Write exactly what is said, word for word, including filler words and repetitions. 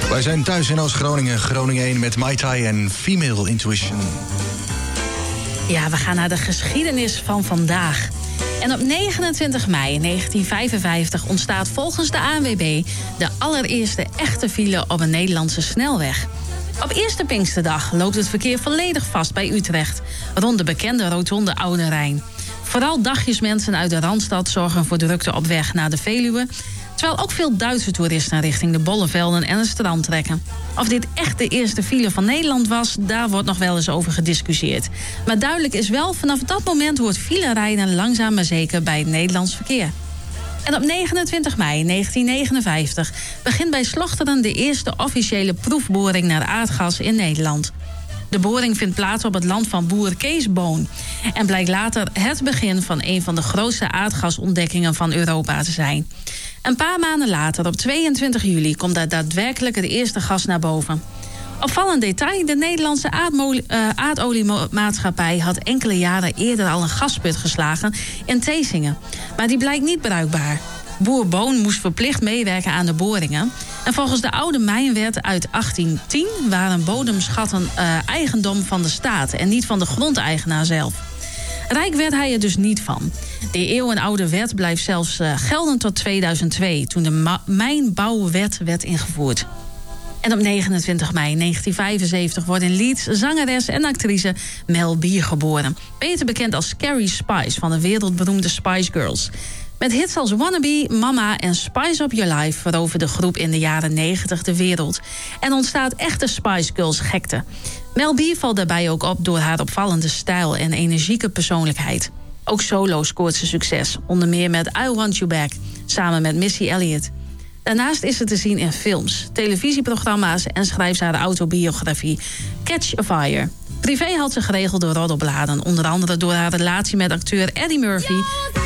Wij zijn thuis in Oost-Groningen, Groningen één met Mai Tai en Female Intuition. Ja, we gaan naar de geschiedenis van vandaag. En op negenentwintig mei negentien vijfenvijftig ontstaat volgens de A N W B... de allereerste echte file op een Nederlandse snelweg. Op eerste Pinksterdag loopt het verkeer volledig vast bij Utrecht... rond de bekende rotonde Oude Rijn. Vooral dagjesmensen uit de Randstad zorgen voor drukte op weg naar de Veluwe... terwijl ook veel Duitse toeristen richting de Bollevelden en het strand trekken. Of dit echt de eerste file van Nederland was, daar wordt nog wel eens over gediscussieerd. Maar duidelijk is wel, vanaf dat moment hoort filerijden langzaam maar zeker bij het Nederlands verkeer. En op negenentwintig mei negentien negenenvijftig begint bij Slochteren de eerste officiële proefboring naar aardgas in Nederland. De boring vindt plaats op het land van boer Kees Boon en blijkt later het begin van een van de grootste aardgasontdekkingen van Europa te zijn. Een paar maanden later, op tweeëntwintig juli, komt daar daadwerkelijk het eerste gas naar boven. Opvallend detail, de Nederlandse aardmol- uh, aardoliemaatschappij had enkele jaren eerder al een gasput geslagen in Thesinge. Maar die blijkt niet bruikbaar. Boer Boon moest verplicht meewerken aan de boringen. En volgens de oude mijnwet uit achttien tien waren bodemschatten uh, eigendom van de staat en niet van de grondeigenaar zelf. Rijk werd hij er dus niet van. De eeuwenoude wet blijft zelfs uh, gelden tot tweeduizend twee... toen de ma- mijnbouwwet werd ingevoerd. En op negenentwintig mei negentien vijfenzeventig wordt in Leeds zangeres en actrice Mel B geboren. Beter bekend als Carrie Spice van de wereldberoemde Spice Girls. Met hits als Wannabe, Mama en Spice Up Your Life veroverde de groep in de jaren negentig de wereld. En ontstaat echte Spice Girls gekte. Mel B valt daarbij ook op door haar opvallende stijl en energieke persoonlijkheid. Ook solo scoort ze succes, onder meer met I Want You Back, samen met Missy Elliott. Daarnaast is ze te zien in films, televisieprogramma's en schrijft ze haar autobiografie Catch a Fire. Privé had ze geregeld door roddelbladen, onder andere door haar relatie met acteur Eddie Murphy